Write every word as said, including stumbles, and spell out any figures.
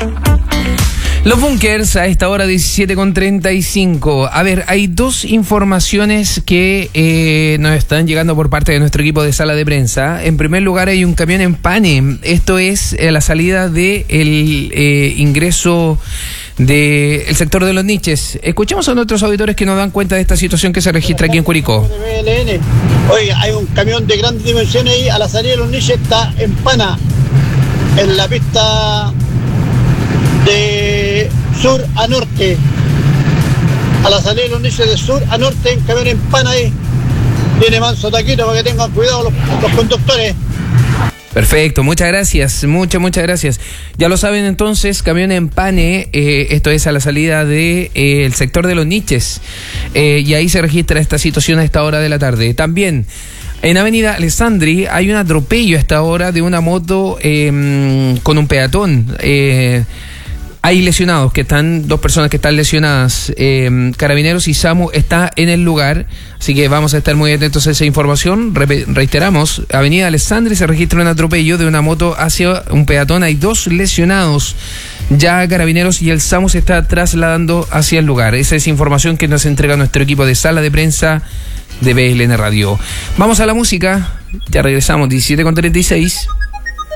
Los bunkers a esta hora diecisiete con treinta y cinco. A ver, hay dos informaciones que eh, nos están llegando por parte de nuestro equipo de sala de prensa. En primer lugar, hay un camión en Pane. Esto es eh, la salida del de eh, ingreso del de sector de los niches. Escuchemos a nuestros auditores que nos dan cuenta de esta situación que se registra aquí en Curicó. Oye, hay un camión de grandes dimensiones ahí a la salida de los niches, está en Pana, en la pista de sur a norte, a la salida de los niches de sur a norte, en camión en Pana ahí. Tiene manso taquito para que tengan cuidado los, los conductores. Perfecto, muchas gracias, muchas, muchas gracias. Ya lo saben entonces, camión en Pane, eh, esto es a la salida del de, eh, sector de los niches, eh, y ahí se registra esta situación a esta hora de la tarde. También en Avenida Alessandri hay un atropello a esta hora de una moto eh, con un peatón. Eh, Hay lesionados, que están, dos personas que están lesionadas. Eh, Carabineros y SAMU está en el lugar, así que vamos a estar muy atentos a esa información. Re- reiteramos, Avenida Alessandri se registra un atropello de una moto hacia un peatón. Hay dos lesionados. Ya Carabineros y el SAMU se está trasladando hacia el lugar. Esa es información que nos entrega nuestro equipo de sala de prensa de B L N Radio. Vamos a la música, ya regresamos, diecisiete con treinta y seis.